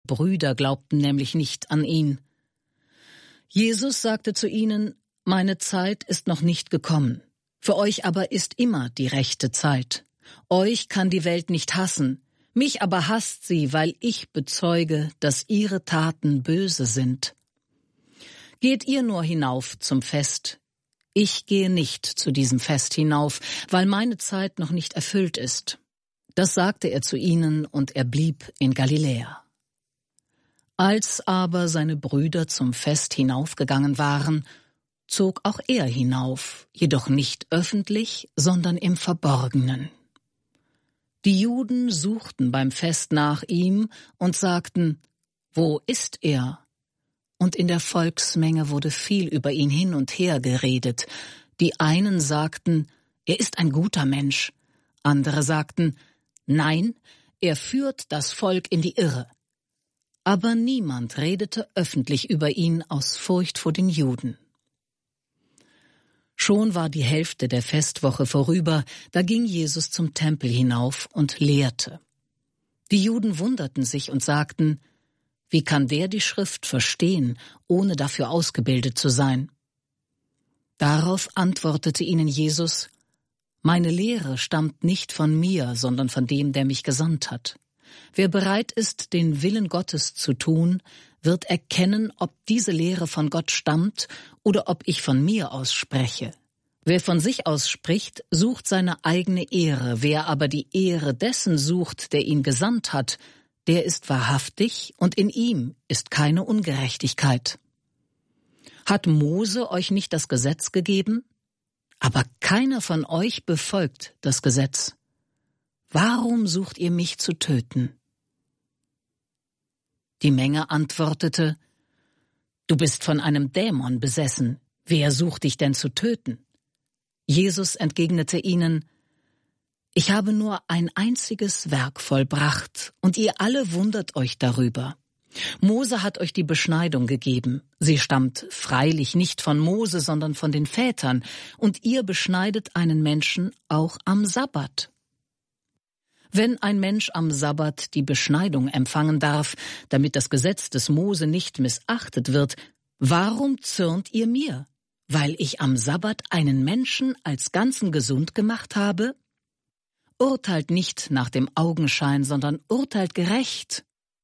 Brüder glaubten nämlich nicht an ihn. Jesus sagte zu ihnen: Meine Zeit ist noch nicht gekommen. Für euch aber ist immer die rechte Zeit. Euch kann die Welt nicht hassen, mich aber hasst sie, weil ich bezeuge, dass ihre Taten böse sind. Geht ihr nur hinauf zum Fest. Ich gehe nicht zu diesem Fest hinauf, weil meine Zeit noch nicht erfüllt ist. Das sagte er zu ihnen, und er blieb in Galiläa. Als aber seine Brüder zum Fest hinaufgegangen waren, zog auch er hinauf, jedoch nicht öffentlich, sondern im Verborgenen. Die Juden suchten beim Fest nach ihm und sagten: Wo ist er? Und in der Volksmenge wurde viel über ihn hin und her geredet. Die einen sagten: Er ist ein guter Mensch. Andere sagten: Nein, er führt das Volk in die Irre. Aber niemand redete öffentlich über ihn aus Furcht vor den Juden. Schon war die Hälfte der Festwoche vorüber, da ging Jesus zum Tempel hinauf und lehrte. Die Juden wunderten sich und sagten: Wie kann der die Schrift verstehen, ohne dafür ausgebildet zu sein? Darauf antwortete ihnen Jesus: Meine Lehre stammt nicht von mir, sondern von dem, der mich gesandt hat. Wer bereit ist, den Willen Gottes zu tun, wird erkennen, ob diese Lehre von Gott stammt oder ob ich von mir aus spreche. Wer von sich aus spricht, sucht seine eigene Ehre. Wer aber die Ehre dessen sucht, der ihn gesandt hat, der ist wahrhaftig und in ihm ist keine Ungerechtigkeit. Hat Mose euch nicht das Gesetz gegeben? Aber keiner von euch befolgt das Gesetz. Warum sucht ihr mich zu töten? Die Menge antwortete: Du bist von einem Dämon besessen. Wer sucht dich denn zu töten? Jesus entgegnete ihnen: Ich habe nur ein einziges Werk vollbracht, und ihr alle wundert euch darüber. Mose hat euch die Beschneidung gegeben. Sie stammt freilich nicht von Mose, sondern von den Vätern, und ihr beschneidet einen Menschen auch am Sabbat. Wenn ein Mensch am Sabbat die Beschneidung empfangen darf, damit das Gesetz des Mose nicht missachtet wird, warum zürnt ihr mir, weil ich am Sabbat einen Menschen als Ganzen gesund gemacht habe? Urteilt nicht nach dem Augenschein, sondern urteilt gerecht.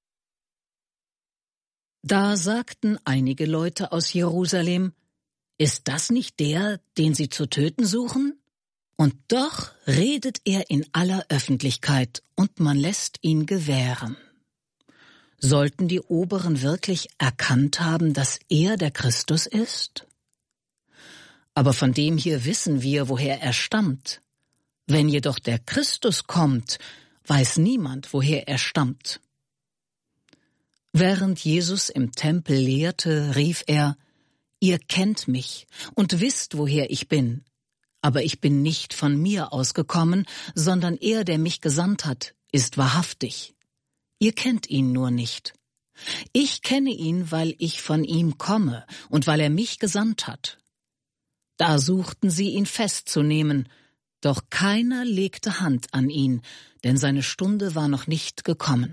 Da sagten einige Leute aus Jerusalem: Ist das nicht der, den sie zu töten suchen? Und doch redet er in aller Öffentlichkeit, und man lässt ihn gewähren. Sollten die Oberen wirklich erkannt haben, dass er der Christus ist? Aber von dem hier wissen wir, woher er stammt. Wenn jedoch der Christus kommt, weiß niemand, woher er stammt. Während Jesus im Tempel lehrte, rief er: Ihr kennt mich und wisst, woher ich bin. Aber ich bin nicht von mir ausgekommen, sondern er, der mich gesandt hat, ist wahrhaftig. Ihr kennt ihn nur nicht. Ich kenne ihn, weil ich von ihm komme und weil er mich gesandt hat. Da suchten sie ihn festzunehmen, doch keiner legte Hand an ihn, denn seine Stunde war noch nicht gekommen.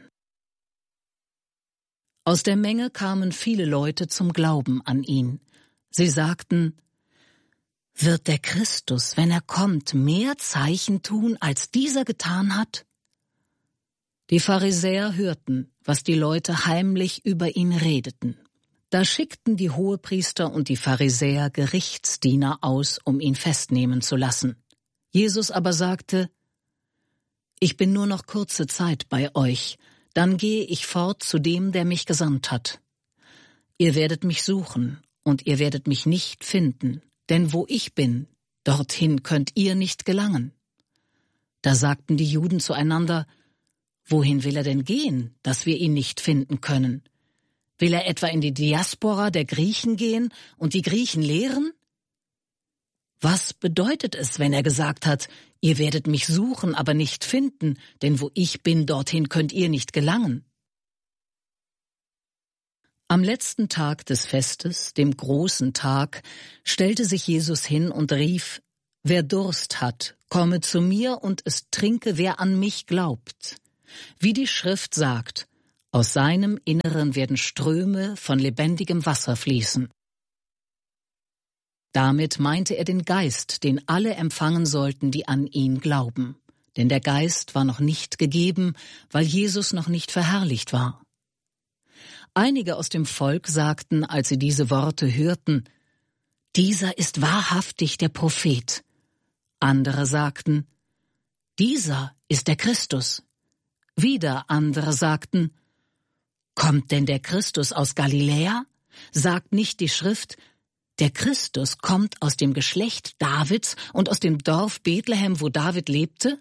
Aus der Menge kamen viele Leute zum Glauben an ihn. Sie sagten: Wird der Christus, wenn er kommt, mehr Zeichen tun, als dieser getan hat? Die Pharisäer hörten, was die Leute heimlich über ihn redeten. Da schickten die Hohepriester und die Pharisäer Gerichtsdiener aus, um ihn festnehmen zu lassen. Jesus aber sagte: Ich bin nur noch kurze Zeit bei euch, dann gehe ich fort zu dem, der mich gesandt hat. Ihr werdet mich suchen, und ihr werdet mich nicht finden, denn wo ich bin, dorthin könnt ihr nicht gelangen. Da sagten die Juden zueinander: Wohin will er denn gehen, dass wir ihn nicht finden können? Will er etwa in die Diaspora der Griechen gehen und die Griechen lehren? Was bedeutet es, wenn er gesagt hat: Ihr werdet mich suchen, aber nicht finden, denn wo ich bin, dorthin könnt ihr nicht gelangen? Am letzten Tag des Festes, dem großen Tag, stellte sich Jesus hin und rief: Wer Durst hat, komme zu mir und es trinke, wer an mich glaubt. Wie die Schrift sagt: Aus seinem Inneren werden Ströme von lebendigem Wasser fließen. Damit meinte er den Geist, den alle empfangen sollten, die an ihn glauben. Denn der Geist war noch nicht gegeben, weil Jesus noch nicht verherrlicht war. Einige aus dem Volk sagten, als sie diese Worte hörten, »Dieser ist wahrhaftig der Prophet.« Andere sagten, »Dieser ist der Christus.« Wieder andere sagten, »Kommt denn der Christus aus Galiläa? Sagt nicht die Schrift, der Christus kommt aus dem Geschlecht Davids und aus dem Dorf Bethlehem, wo David lebte?«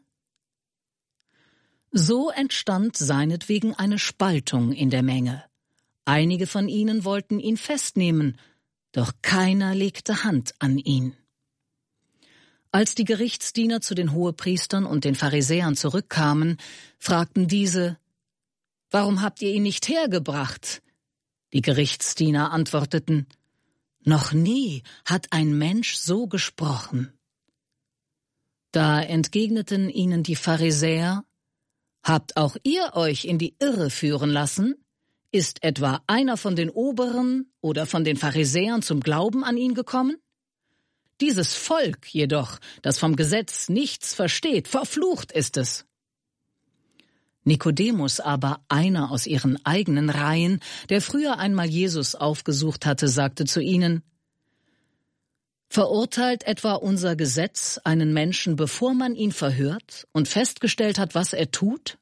So entstand seinetwegen eine Spaltung in der Menge. Einige von ihnen wollten ihn festnehmen, doch keiner legte Hand an ihn. Als die Gerichtsdiener zu den Hohepriestern und den Pharisäern zurückkamen, fragten diese, »Warum habt ihr ihn nicht hergebracht?« Die Gerichtsdiener antworteten, »Noch nie hat ein Mensch so gesprochen.« Da entgegneten ihnen die Pharisäer, »Habt auch ihr euch in die Irre führen lassen? Ist etwa einer von den Oberen oder von den Pharisäern zum Glauben an ihn gekommen? Dieses Volk jedoch, das vom Gesetz nichts versteht, verflucht ist es.« Nikodemus aber, einer aus ihren eigenen Reihen, der früher einmal Jesus aufgesucht hatte, sagte zu ihnen, »Verurteilt etwa unser Gesetz einen Menschen, bevor man ihn verhört und festgestellt hat, was er tut?«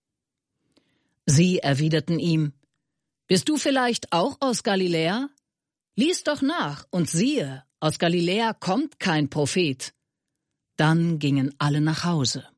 Sie erwiderten ihm, »Bist du vielleicht auch aus Galiläa? Lies doch nach, und siehe, aus Galiläa kommt kein Prophet.« Dann gingen alle nach Hause.